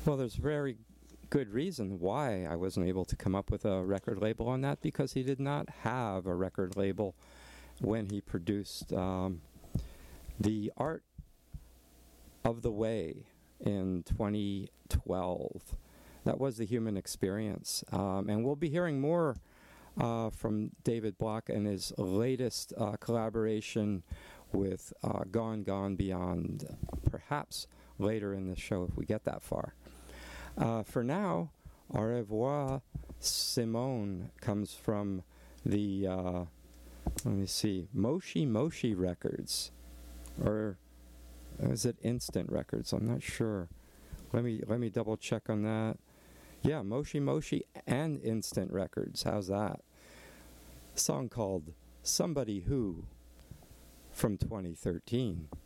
Well, there's very good reason why I wasn't able to come up with a record label on that, because he did not have a record label when he produced The Art of the Way in 2012. That was The Human Experience. And we'll be hearing more from David Block and his latest collaboration with Gone Gone Beyond, perhaps later in the show if we get that far. For now, Au revoir, Simone comes from the, let me see, Moshi Moshi Records, or is it Instant Records? I'm not sure. Let me double check on that. Yeah, Moshi Moshi and Instant Records. How's that? A song called Somebody Who from 2013.